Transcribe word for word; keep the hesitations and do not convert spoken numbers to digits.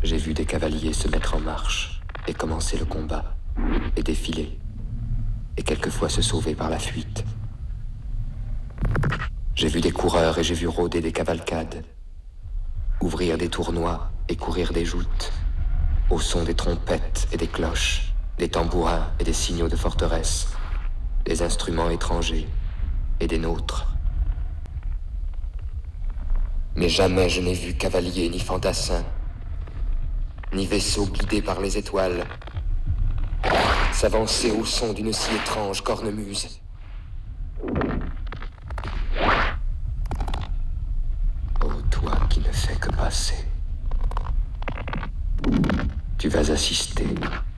J'ai vu des cavaliers se mettre en marche et commencer le combat, et défiler, et quelquefois se sauver par la fuite. J'ai vu des coureurs et j'ai vu rôder des cavalcades, ouvrir des tournois et courir des joutes, au son des trompettes et des cloches, des tambourins et des signaux de forteresse, des instruments étrangers et des nôtres. Mais jamais je n'ai vu cavalier ni fantassin, ni vaisseau guidé par les étoiles, s'avancer au son d'une si étrange cornemuse. Ô toi qui ne fais que passer, tu vas assister